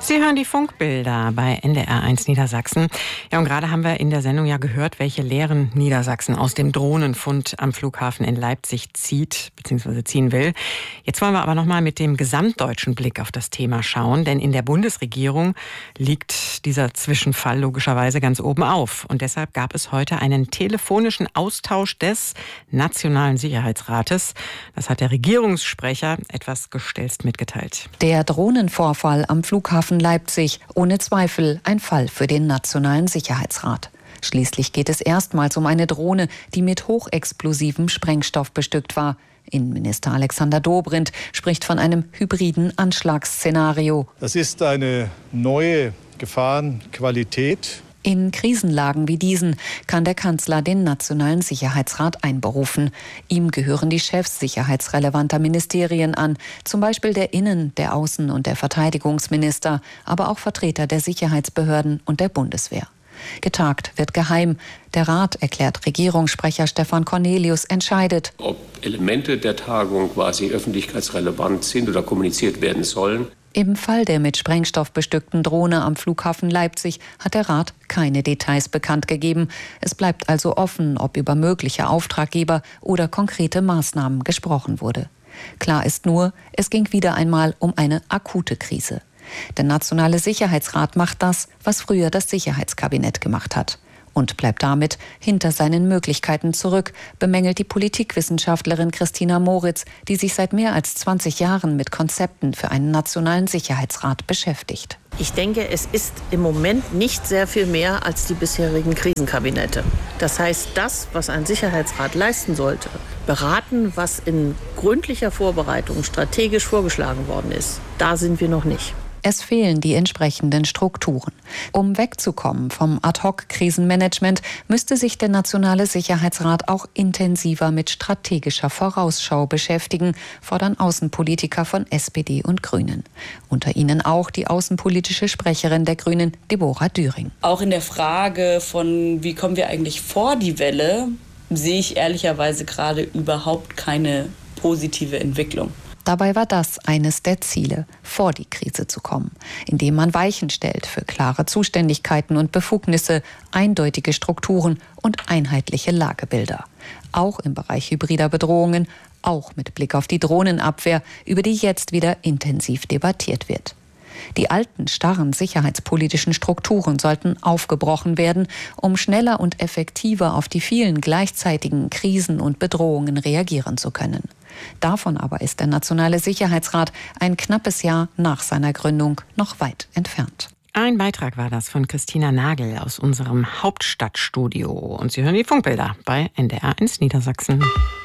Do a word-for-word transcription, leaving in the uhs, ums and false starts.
Sie hören die Funkbilder bei N D R eins Niedersachsen. Ja, und gerade haben wir in der Sendung ja gehört, welche Lehren Niedersachsen aus dem Drohnenfund am Flughafen in Leipzig zieht bzw. ziehen will. Jetzt wollen wir aber noch mal mit dem gesamtdeutschen Blick auf das Thema schauen, denn in der Bundesregierung liegt dieser Zwischenfall logischerweise ganz oben auf. Und deshalb gab es heute einen telefonischen Austausch des Nationalen Sicherheitsrates. Das hat der Regierungssprecher etwas gestelzt mitgeteilt. Der Drohnenvorfall am Flughafen Leipzig, ohne Zweifel ein Fall für den Nationalen Sicherheitsrat. Schließlich geht es erstmals um eine Drohne, die mit hochexplosivem Sprengstoff bestückt war. Innenminister Alexander Dobrindt spricht von einem hybriden Anschlagsszenario. Das ist eine neue Gefahrenqualität. In Krisenlagen wie diesen kann der Kanzler den Nationalen Sicherheitsrat einberufen. Ihm gehören die Chefs sicherheitsrelevanter Ministerien an, zum Beispiel der Innen-, der Außen- und der Verteidigungsminister, aber auch Vertreter der Sicherheitsbehörden und der Bundeswehr. Getagt wird geheim. Der Rat, erklärt Regierungssprecher Stefan Cornelius, entscheidet, ob Elemente der Tagung quasi öffentlichkeitsrelevant sind oder kommuniziert werden sollen. Im Fall der mit Sprengstoff bestückten Drohne am Flughafen Leipzig hat der Rat keine Details bekannt gegeben. Es bleibt also offen, ob über mögliche Auftraggeber oder konkrete Maßnahmen gesprochen wurde. Klar ist nur, es ging wieder einmal um eine akute Krise. Der Nationale Sicherheitsrat macht das, was früher das Sicherheitskabinett gemacht hat. Und bleibt damit hinter seinen Möglichkeiten zurück, bemängelt die Politikwissenschaftlerin Christina Moritz, die sich seit mehr als zwanzig Jahren mit Konzepten für einen Nationalen Sicherheitsrat beschäftigt. Ich denke, es ist im Moment nicht sehr viel mehr als die bisherigen Krisenkabinette. Das heißt, das, was ein Sicherheitsrat leisten sollte, beraten, was in gründlicher Vorbereitung strategisch vorgeschlagen worden ist, da sind wir noch nicht. Es fehlen die entsprechenden Strukturen. Um wegzukommen vom Ad-hoc-Krisenmanagement müsste sich der Nationale Sicherheitsrat auch intensiver mit strategischer Vorausschau beschäftigen, fordern Außenpolitiker von S P D und Grünen. Unter ihnen auch die außenpolitische Sprecherin der Grünen, Deborah Düring. Auch in der Frage von, wie kommen wir eigentlich vor die Welle, sehe ich ehrlicherweise gerade überhaupt keine positive Entwicklung. Dabei war das eines der Ziele, vor die Krise zu kommen, indem man Weichen stellt für klare Zuständigkeiten und Befugnisse, eindeutige Strukturen und einheitliche Lagebilder. Auch im Bereich hybrider Bedrohungen, auch mit Blick auf die Drohnenabwehr, über die jetzt wieder intensiv debattiert wird. Die alten, starren sicherheitspolitischen Strukturen sollten aufgebrochen werden, um schneller und effektiver auf die vielen gleichzeitigen Krisen und Bedrohungen reagieren zu können. Davon aber ist der Nationale Sicherheitsrat ein knappes Jahr nach seiner Gründung noch weit entfernt. Ein Beitrag war das von Christina Nagel aus unserem Hauptstadtstudio. Und Sie hören die Funkbilder bei N D R eins Niedersachsen.